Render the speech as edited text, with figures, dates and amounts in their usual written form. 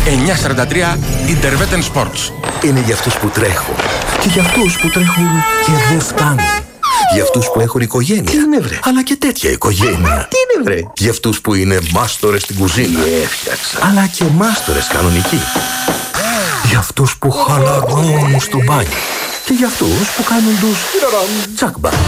943 Interveten Sports. Είναι για αυτούς που τρέχουν. Και για αυτούς που τρέχουν και δεν φτάνουν. Για αυτούς που έχουν οικογένεια. Τι είναι βρε? Αλλά και τέτοια οικογένεια. Τι είναι βρε? Για αυτούς που είναι μάστορες στην κουζίνα. Έφτιαξα. Αλλά και μάστορες κανονικοί. Για αυτούς που χαλαρώνουν στο μπάνιο. Και για αυτούς που κάνουν τους τσακμπα.